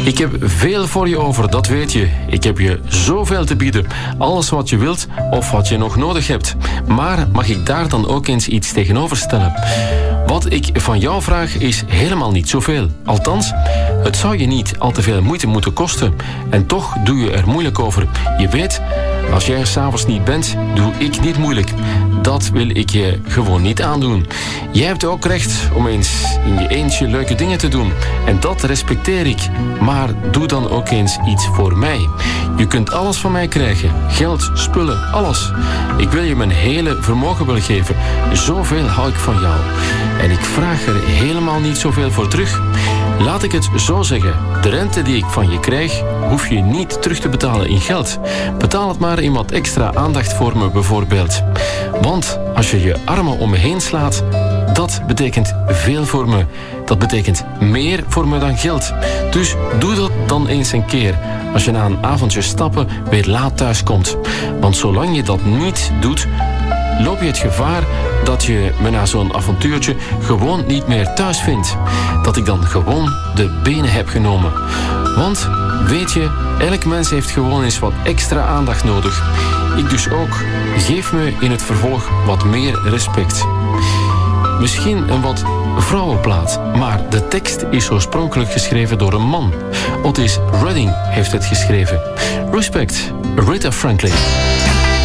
Ik heb veel voor je over, dat weet je. Ik heb je zoveel te bieden. Alles wat je wilt of wat je nog nodig hebt. Maar mag ik daar dan ook eens iets tegenover stellen? Wat ik van jou vraag is helemaal niet zoveel. Althans, het zou je niet al te veel moeite moeten kosten. En toch doe je er moeilijk over. Je weet, als jij er 's avonds niet bent, doe ik niet moeilijk. Dat wil ik je gewoon niet aandoen. Jij hebt ook recht om eens in je eentje leuke dingen te doen. En dat respecteer ik. Maar doe dan ook eens iets voor mij. Je kunt alles van mij krijgen. Geld, spullen, alles. Ik wil je mijn hele vermogen wel geven. Zoveel hou ik van jou. En ik vraag er helemaal niet zoveel voor terug. Laat ik het zo zeggen. De rente die ik van je krijg, hoef je niet terug te betalen in geld. Betaal het maar in wat extra aandacht voor me bijvoorbeeld. Want als je je armen om me heen slaat, dat betekent veel voor me. Dat betekent meer voor me dan geld. Dus doe dat dan eens een keer. Als je na een avondje stappen weer laat thuis komt. Want zolang je dat niet doet, loop je het gevaar dat je me na zo'n avontuurtje gewoon niet meer thuis vindt. Dat ik dan gewoon de benen heb genomen. Want, weet je, elk mens heeft gewoon eens wat extra aandacht nodig. Ik dus ook. Geef me in het vervolg wat meer respect. Misschien een wat vrouwenplaat, maar de tekst is oorspronkelijk geschreven door een man. Otis Redding heeft het geschreven. Respect, Aretha Franklin.